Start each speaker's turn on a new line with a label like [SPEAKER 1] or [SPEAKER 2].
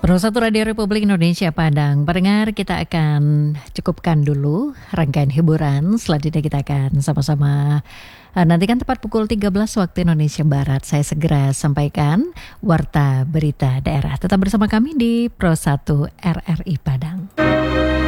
[SPEAKER 1] Pro 1 Radio Republik Indonesia Padang. Pendengar, kita akan cukupkan dulu rangkaian hiburan. Selanjutnya kita akan sama-sama nantikan tepat pukul 13 waktu Indonesia Barat. Saya segera sampaikan Warta Berita Daerah. Tetap bersama kami di Pro 1 RRI Padang.